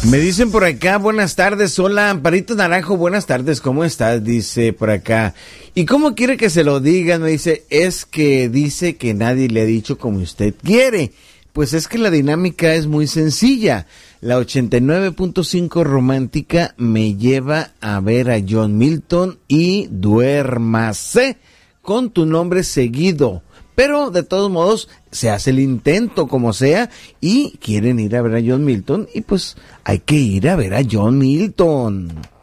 Me dicen por acá, buenas tardes, hola, Amparito Naranjo, buenas tardes, ¿cómo estás? Dice por acá. ¿Y cómo quiere que se lo digan? Me dice, es que dice que nadie le ha dicho como usted quiere. Pues es que la dinámica es muy sencilla. La 89.5 romántica me lleva a ver a John Milton y duérmase con tu nombre seguido. Pero de todos modos se hace el intento como sea y quieren ir a ver a John Milton y pues hay que ir a ver a John Milton.